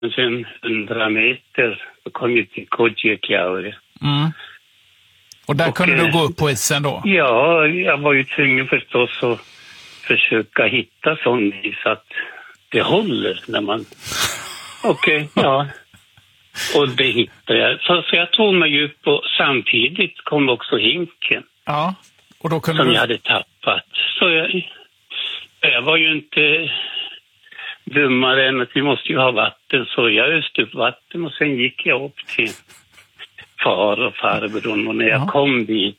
Men sen 100 meter så kom jag till Kodjekiaure. Och där kunde du gå upp på isen då? Ja, jag var ju tvungen förstås att försöka hitta sån is att det håller när man... Okej, ja. Och det hittade jag. Så jag tog mig upp och samtidigt kom också hinken. Ja, och då kunde som jag hade tappat. Så jag var ju inte dummare än att vi måste ju ha vatten. Så jag öste upp vatten och sen gick jag upp till far och farbror. Och när jag kom dit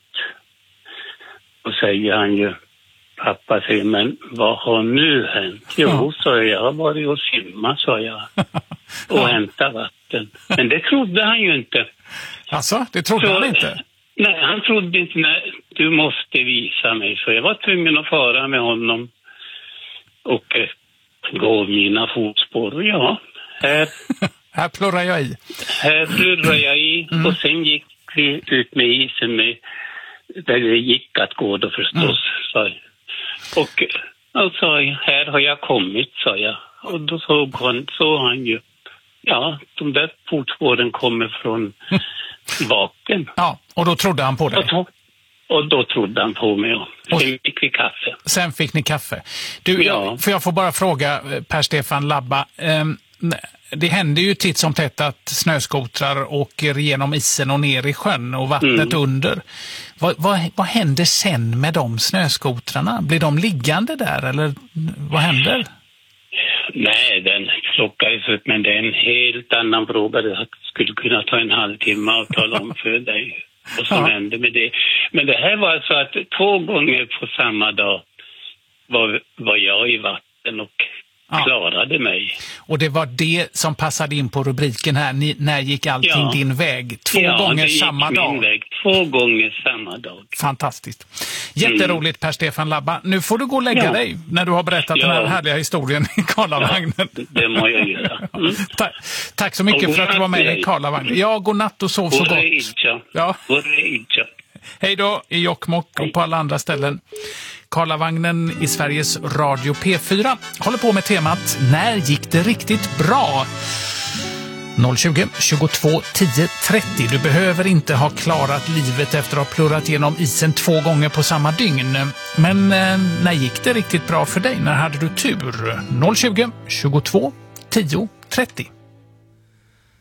och säger han ju, pappa säger, men vad har nu hänt? Jo, så jag har varit och simma, sa jag. Och hämtat vatten. Men det trodde han ju inte. Alltså, det trodde han inte? Nej, han trodde inte. Nej, du måste visa mig. Så jag var tvungen att fara med honom och gå mina fotspår. Ja, här plurrar jag i. Här plurrar jag i. Och sen gick vi ut med isen där det gick att gå då förstås. Så. Och alltså, här har jag kommit, sa jag. Och då såg han ju, ja, de där fotspåren kommer från vaken. Ja, och då trodde han på dig. Och då trodde han på mig. Och sen fick vi kaffe. Sen fick ni kaffe. Du, för jag får bara fråga Per-Stefan Labba. Det händer ju titt som tätt att snöskotrar åker genom isen och ner i sjön och vattnet under. Vad händer sen med de snöskotrarna? Blir de liggande där eller vad händer? Nej, den plockades upp, men det är en helt annan fråga. Det skulle kunna ta en halvtimme att tala om för dig vad som hände med det. Men det här var alltså att 2 gånger på samma dag var jag i vatten och klarade mig. Och det var det som passade in på rubriken här. När gick allting din väg? 2 gånger samma dag. Väg. 2 gånger samma dag. Fantastiskt. Jätteroligt, Per-Stefan Labba. Nu får du gå och lägga dig när du har berättat den här härliga historien i Karlavagnen. Det må jag göra. Tack så mycket för att du var med i Karlavagnen. Ja, god natt och sov så gott. Ja. Hej då i Jokkmokk och på alla andra ställen. Karlavagnen i Sveriges Radio P4 håller på med temat När gick det riktigt bra? 020 22 10 30. Du behöver inte ha klarat livet efter att ha plurrat genom isen 2 gånger på samma dygn. Men när gick det riktigt bra för dig? När hade du tur? 020 22 10 30.